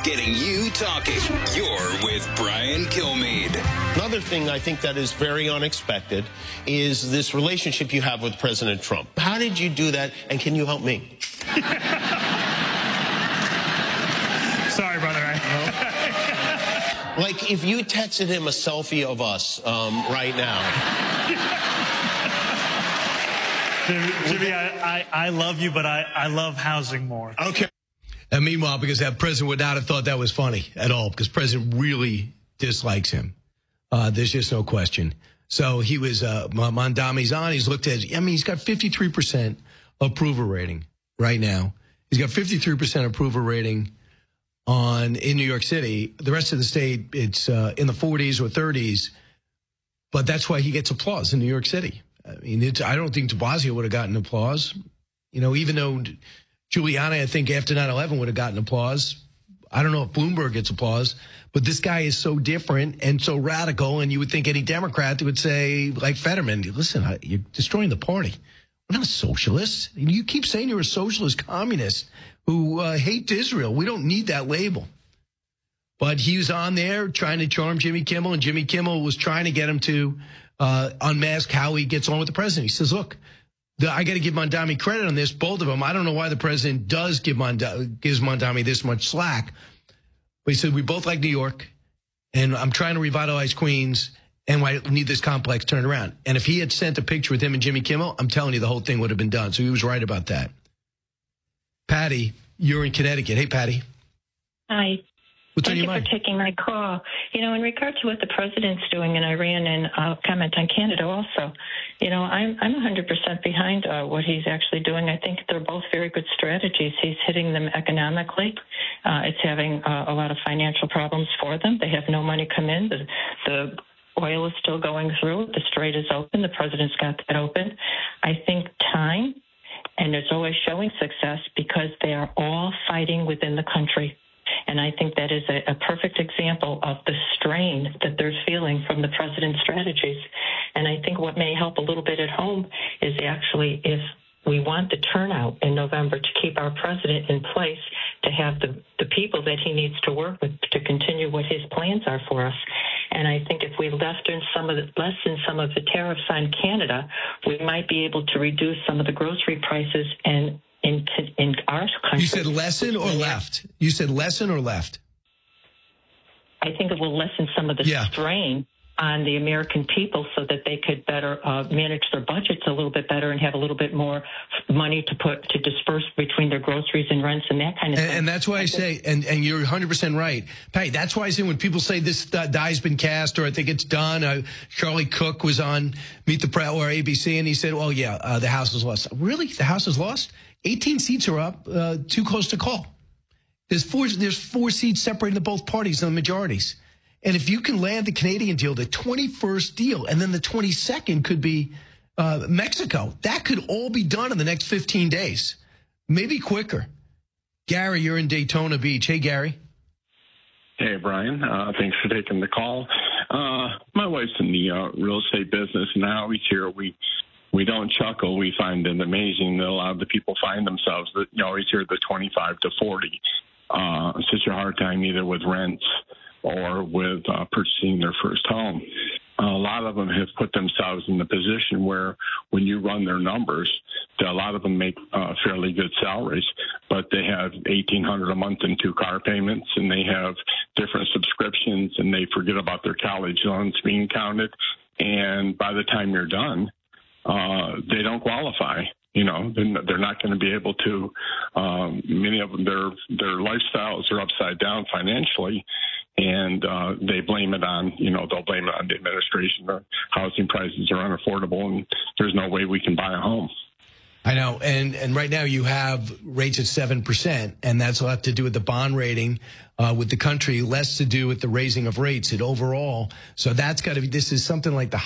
getting you talking. You're with Brian Kilmeade. Another thing I think that is very unexpected is this relationship you have with President Trump. How did you do that, and can you help me? Sorry, brother. Like, if you texted him a selfie of us right now. Jimmy, I love you, but I love housing more. Okay. And meanwhile, because that president would not have thought that was funny at all, because president really dislikes him. There's just no question. So he was, Mondami's on. He's looked at, he's got 53% approval rating right now. He's got 53% approval rating in New York City. The rest of the state, it's in the 40s or 30s. But that's why he gets applause in New York City. I mean, I don't think de Blasio would have gotten applause. You know, even though Giuliani, I think, after 9/11 would have gotten applause. I don't know if Bloomberg gets applause. But this guy is so different and so radical, and you would think any Democrat would say, like Fetterman, listen, you're destroying the party. We're not a socialist. You keep saying you're a socialist communist who hate Israel. We don't need that label. But he was on there trying to charm Jimmy Kimmel, and Jimmy Kimmel was trying to get him to unmask how he gets on with the president. He says, look, I got to give Mondami credit on this, both of them. I don't know why the president gives Mondami this much slack. But he said, we both like New York, and I'm trying to revitalize Queens, and I need this complex turned around. And if he had sent a picture with him and Jimmy Kimmel, I'm telling you, the whole thing would have been done. So he was right about that. Patty, you're in Connecticut. Hey, Patty. Hi. What's on your mind? Thank you for taking my call. You know, in regard to what the president's doing in Iran, and I'll comment on Canada also, you know, I'm 100% behind what he's actually doing. I think they're both very good strategies. He's hitting them economically. It's having a lot of financial problems for them. They have no money come in. The oil is still going through. The strait is open. The president's got that open. I think time, and it's always showing success because they are all fighting within the country. And I think that is a perfect example of the strain that they're feeling from the president's strategies. And I think what may help a little bit at home is actually, if we want the turnout in November to keep our president in place, to have the people that he needs to work with to continue what his plans are for us. And I think if we lessen some of the tariffs on Canada, we might be able to reduce some of the grocery prices in our country. You said lessen or left? You said lessen or left? I think it will lessen some of the strain on the American people so that they could better manage their budgets a little bit better and have a little bit more money to disperse between their groceries and rents and that kind of thing. And that's why I say, and you're 100% right, Patty, that's why I say when people say this die's been cast or I think it's done, Charlie Cook was on Meet the Press or ABC and he said, oh yeah, the House is lost. Really? The House is lost? 18 seats are up, too close to call. There's four seats separating the both parties and the majorities. And if you can land the Canadian deal, the 21st deal, and then the 22nd could be Mexico, that could all be done in the next 15 days, maybe quicker. Gary, you're in Daytona Beach. Hey, Gary. Hey, Brian. Thanks for taking the call. My wife's in the real estate business, and I always hear we don't chuckle. We find it amazing that a lot of the people find themselves that you always hear the 25 to 40. Such a hard time either with rents or with purchasing their first home. A lot of them have put themselves in the position where when you run their numbers, that a lot of them make fairly good salaries, but they have $1,800 a month in 2 car payments, and they have different subscriptions, and they forget about their college loans being counted. And by the time you're done, they don't qualify. You know, they're not going to be able to. Many of them, their lifestyles are upside down financially, and they blame it on, they'll blame it on the administration. The housing prices are unaffordable, and there's no way we can buy a home. I know, and right now you have rates at 7%, and that's a lot to do with the bond rating with the country, less to do with the raising of rates overall. So that's got to be. This is something like the